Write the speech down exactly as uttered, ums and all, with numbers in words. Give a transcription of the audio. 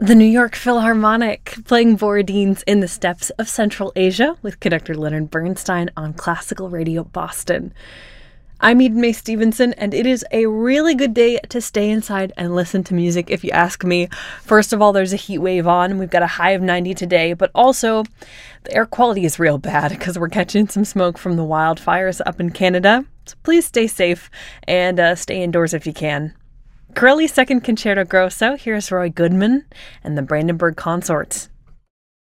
The New York Philharmonic playing Borodin's In the Steppes of Central Asia with conductor Leonard Bernstein on Classical Radio Boston. I'm Eden Mae Stevenson, and it is a really good day to stay inside and listen to music, if you ask me. First of all, there's a heat wave on. We've got a high of ninety today, but also the air quality is real bad because we're catching some smoke from the wildfires up in Canada. So please stay safe and uh, stay indoors if you can. Corelli's Second Concerto Grosso, here's Roy Goodman and the Brandenburg Consorts.